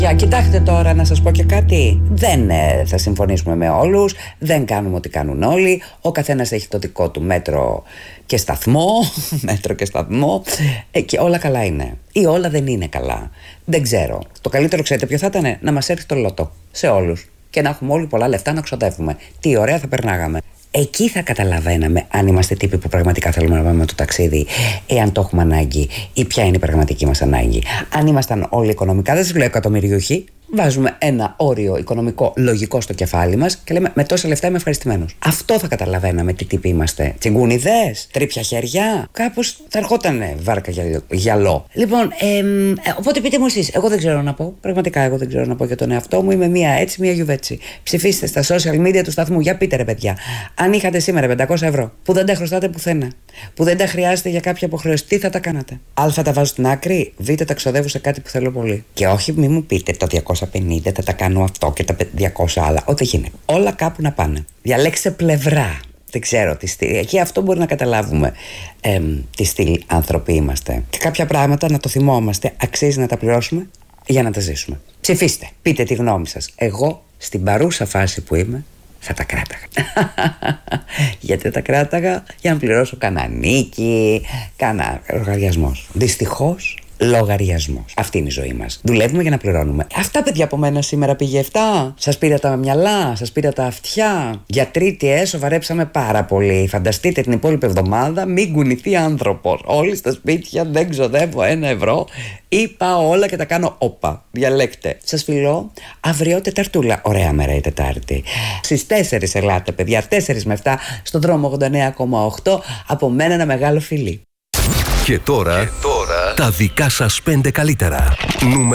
Για κοιτάξτε τώρα να σας πω και κάτι. Δεν θα συμφωνήσουμε με όλους. Δεν κάνουμε ό,τι κάνουν όλοι. Ο καθένας έχει το δικό του μέτρο και σταθμό. Μέτρο και σταθμό. Και όλα καλά είναι. Ή όλα δεν είναι καλά. Δεν ξέρω. Το καλύτερο ξέρετε ποιο θα ήταν? Να μας έρθει το λότο σε όλους. Και να έχουμε όλοι πολλά λεφτά να ξοδεύουμε. Τι ωραία θα περνάγαμε. Εκεί θα καταλαβαίναμε αν είμαστε τύποι που πραγματικά θέλουμε να πάμε με το ταξίδι, εάν το έχουμε ανάγκη ή ποια είναι η πραγματική μας ανάγκη. Αν ήμασταν όλοι οικονομικά, δεν σας λέω εκατομμυριούχοι, βάζουμε ένα όριο οικονομικό λογικό στο κεφάλι μας και λέμε με τόσα λεφτά είμαι ευχαριστημένος. Αυτό θα καταλαβαίναμε τι τύποι είμαστε. Τσιγκούνιδες, τρίπια χέρια, κάπως θα ερχόταν βάρκα γυαλό. Λοιπόν, οπότε πείτε μου εσείς, εγώ δεν ξέρω να πω. Πραγματικά εγώ δεν ξέρω να πω για τον εαυτό μου. Είμαι μία έτσι, μία γιουβέτσι. Ψηφίστε στα social media του σταθμού. Για πείτε ρε παιδιά, αν είχατε σήμερα 500 ευρώ που δεν τα χρωστάτε πουθενά, που δεν τα χρειάζεται για κάποια υποχρέωση, τι θα τα κάνατε? Α, τα βάζω στην άκρη, Β, τα ξοδεύω σε κάτι που θέλω πολύ. Και όχι, μη μου πείτε τα 250 θα τα κάνω αυτό και τα 200 άλλα. Ό,τι γίνεται. Όλα κάπου να πάνε. Διαλέξτε πλευρά. Δεν ξέρω τι στυλ. Εκεί αυτό μπορεί να καταλάβουμε τι στυλ άνθρωποι είμαστε. Και κάποια πράγματα να το θυμόμαστε, αξίζει να τα πληρώσουμε για να τα ζήσουμε. Ψηφίστε. Πείτε τη γνώμη σας. Εγώ στην παρούσα φάση που είμαι θα τα κράταγα. Γιατί τα κράταγα? Για να πληρώσω κανένα νίκη, κανένα λογαριασμός. Δυστυχώς λογαριασμός. Αυτή είναι η ζωή μας. Δουλεύουμε για να πληρώνουμε. Αυτά, παιδιά, από μένα σήμερα πήγε 7. Σας πήρα τα μυαλά, σας πήρα τα αυτιά. Για Τρίτη, σοβαρέψαμε πάρα πολύ. Φανταστείτε την υπόλοιπη εβδομάδα, μην κουνηθεί άνθρωπος. Όλοι στα σπίτια, δεν ξοδεύω 1 ευρώ. Ή πάω όλα και τα κάνω όπα. Διαλέκτε. Σας φιλώ. Αύριο Τεταρτούλα. Ωραία μέρα η Τετάρτη. Στις 4 ελάτε, παιδιά. 4 με 7 στον δρόμο 89,8. Από μένα ένα μεγάλο φιλί. Και τώρα τα δικά σας 5 καλύτερα.